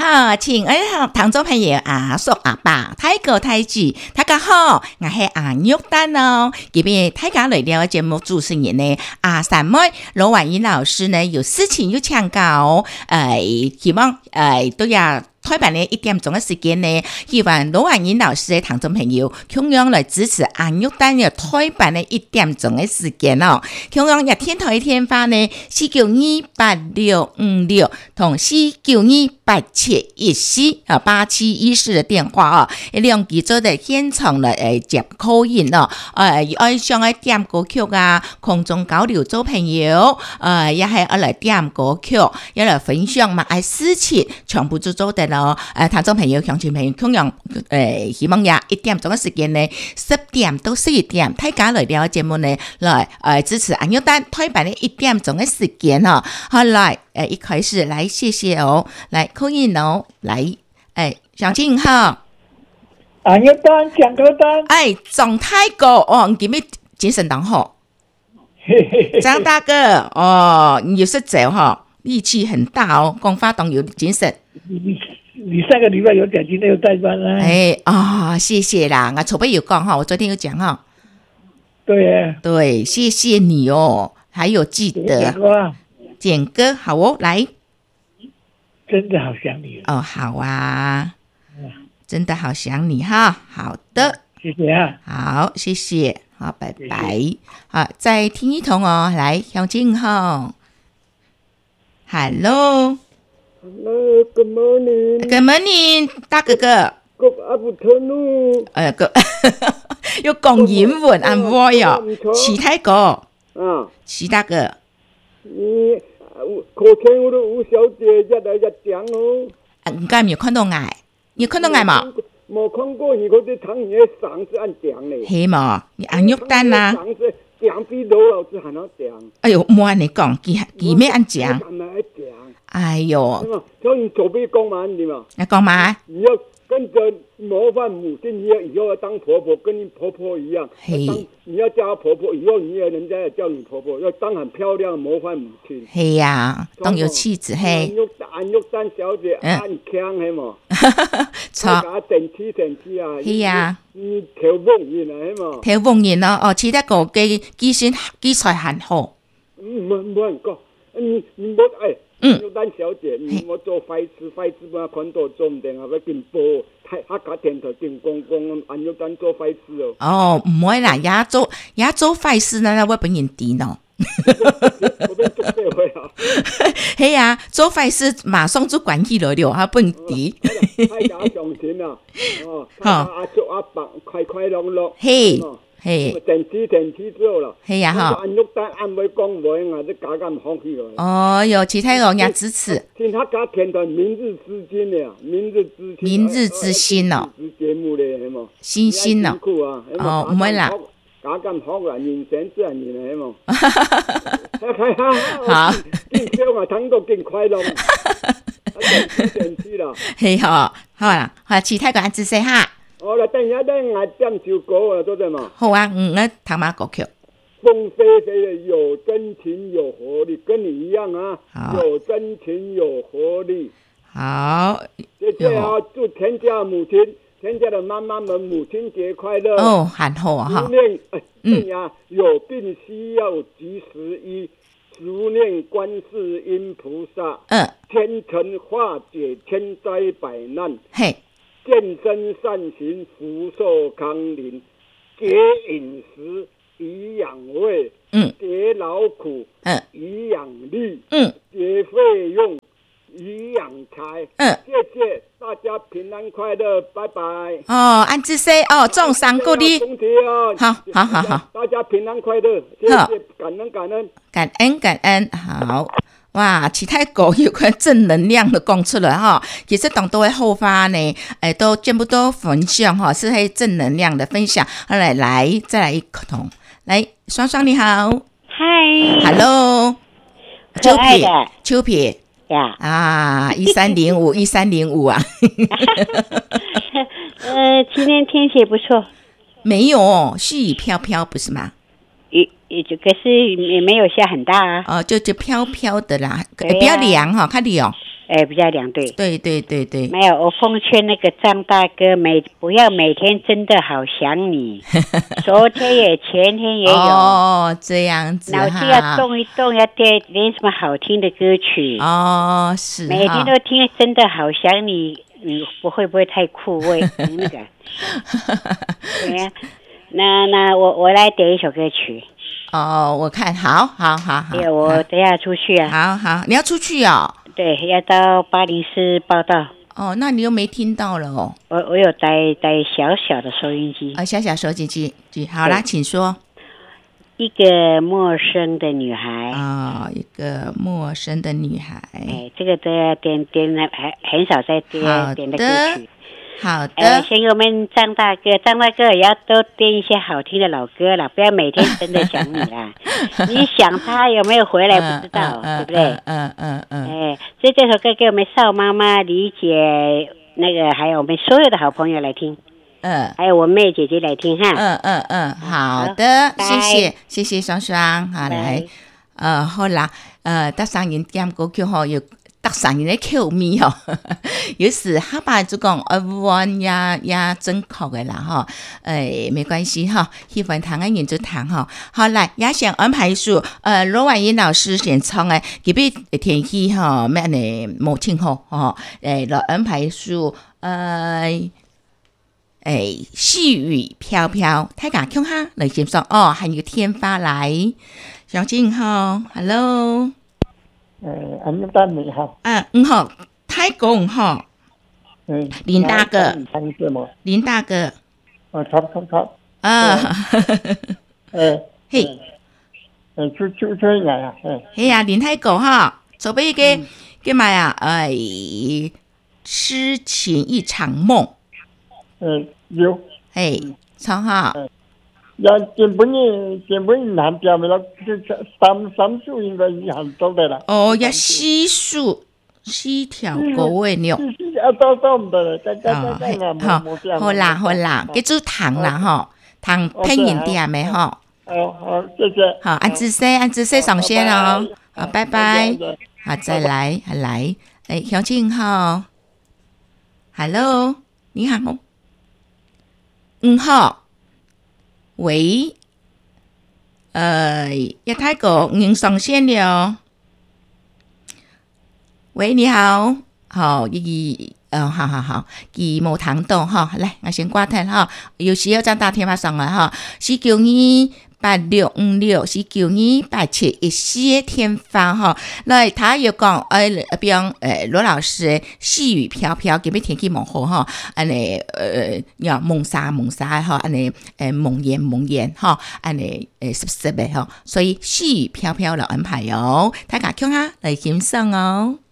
好，亲爱的聽眾朋友阿叔阿爸大哥大姐大家好，我係阿玉丹哦。今日大家來了節目主持人呢阿三妹羅婉儀老師呢有事情要請教，希望都要台版呢1點鐘嘅時間呢，希望羅婉儀老師嘅聽眾朋友同樣來支持阿玉丹嘅台版呢1點鐘嘅時間哦。同樣一天台電話呢4928656同49287148714的電話哦，兩記做的現場來接 call in 哦，愛上來點歌曲啊，空中交流做朋友，也係來點歌曲，也來分享嘛，事情全部都做得咯。聽眾朋友、鄉親朋友，同樣希望也1點鐘嘅時間呢，10點到11點，大家來了節目呢，來支持阿玉丹台版的1點鐘嘅時間哦。好來，一開始來謝謝哦，來call in哦，來，小靜好， 阿玉丹講歌單， 張大哥哦，今日精神當好，張大哥哦，你有識走哈，力氣很大哦，講話當有精神。 你上個禮拜有講，今天有代班啦。 謝謝啦，我籌備有講哈，我昨天有講哈。 對， 謝謝你哦，還有記得簡歌好哦，來， 真的好想你哦，好啊，真的好想你哈，好的， 謝謝啊， 好，謝謝，好，拜拜，好，再聽一通哦，來，小靜好 ，Hello。Hello, good morning. Good morning, 大哥哥。 Good afternoon. 要講英文啊，唔會哦。齊大哥。齊大哥。 你口前我的吳小姐一來一講哦。 你剛才沒有看到我？你有看到我嗎？ 沒看過，你嗰啲聽你嘅嗓子按講咧。 係嘛？你按玉丹啦。 嗓子講比羅老師還要講。 哎呦，冇按你講，佢咩按講？哎呦， 所以你準備講嘛，你嘛？ 你講嘛？ 你要跟着模範母親，你以後要當婆婆，跟你婆婆一樣。你要叫婆婆，以後你也人家也叫你婆婆，要當很漂亮的模範母親。 係呀，當有氣質嘿。 安玉丹小姐安強係嘛？ 錯。 整氣啊！ 係呀。 你跳鳳燕啊係嘛？ 跳鳳燕咯，哦，似得個嘅基礎很好。 冇人講，你冇玉丹小姐，你我做廢紙嘛，看到做唔定啊，要見報，客家電台見公安玉丹做廢紙哦。 哦，唔會啦，也做廢紙啦，我本人啲咯。係啊，做壞事馬上就關起來了，哈，本地。 大家上錢啊，阿叔阿伯快快樂樂。 係， 電視之後啦， 係啊，哈。 安玉丹安慰講話，我都假咁放棄咗。 哦，有其他人也支持。 聽客家電台明日之星咧，明日之星哦。節目咧，係嘛？ 星星哦。哦，唔會啦。 假咁好啦，人生自然係嘛？ 好。 見笑啊，聽到見快樂。電視啦。 係好啦，好，其他個安子說哈。 好啦，等一下我點首歌啊，做得嘛？ 好啊，我聽下歌曲。 風飛飛的有真情有活力，跟你一樣啊，有真情有活力。 好。 謝謝啊，祝天下母親、天下的媽媽們母親節快樂。 哦，很好啊哈。 有病需要及時醫，執念觀世音菩薩。天成化解千災百難。 嘿。 健身善行，福壽康寧；節飲食，以養胃；節勞苦，以養力；節費用，以養財。謝謝大家平安快樂，拜拜。 哦，安子說哦，眾生鼓勵。好， 大家平安快樂，謝謝，感恩， 好。哇，其他歌有個正能量的講出來哈，其實當多的後話呢，都全部都分享哈，是係正能量的分享。好來再來一通，來雙雙你好， 嗨 ，Hello，秋皮呀， 啊，1305啊， 今天天氣不錯， 沒有細雨飄飄，不是嗎？ 可是也沒有下很大啊。 哦，就飄飄的啦，比較涼哈，較涼。 比较两对。 对对对对。 没有，我奉劝那个张大哥不要每天真的好想你，昨天也前天也有。 哦，这样子脑子要动一动，要练什么好听的歌曲。 哦，是。 每天都听真的好想你，你不会太枯萎？那个。对呀，那我来点一首歌曲。 哦，我看好。 对，我等一下出去啊。好，你要出去哦。 对，要到804报道。 哦，那你又没听到了哦。 我有带小小的收音机。 小小收音机。好啦，请说。 一个陌生的女孩。 一个陌生的女孩。 这个都要点很少在点的歌曲。 好的。 先给我们张大哥也要多点一些好听的老歌啦，不要每天真的想你啦。你想他有没有回来不知道，对不对？所以这首歌给我们邵妈妈、李姐那个还有我们所有的好朋友来听。还有我妹姐姐来听哈。 好的，谢谢双双。好来，好啦，得上人点歌曲吼有。特sản人的口味哦，有時黑白就講也正確嘅啦哈，沒關係哈，喜歡彈嘅人就彈哈。好來，也想安排一首羅婉儀老師先唱嘅，特別天氣哈咩呢冇清好哈，來安排一首細雨飄飄，大家聽下來欣賞哦，還有天發來，小靜好 ，Hello。 安大你好。 好，太公好。林大哥。林大哥。 ครับ嘿。 出嚟啊！ 嘿呀，林太公哈，準備嘅嘛呀？痴情一場夢。 有。 唱哈。 原本難調咪咯，三數應該已行到的啦。 要四條歌位了。 都唔得啦， 好啦，記住糖啦哈，糖配飲啲咪哈。 好，謝謝。 好，安子謝上線哦。好，拜拜。好，再來。小靜好 ，Hello， 你好。好。喂，也太過您上線了。喂，你好，好，好，佢冇聽到哈，來，我先掛聽哈，有時要將打電話上來哈，4928656，4928714天發哈，來，他又講比方羅老師細雨飄飄，今日天氣冇好哈，安尼蒙沙哈，安尼蒙煙哈，安尼濕嘅哈，所以細雨飄飄來安排喲，大家聽下來欣賞哦。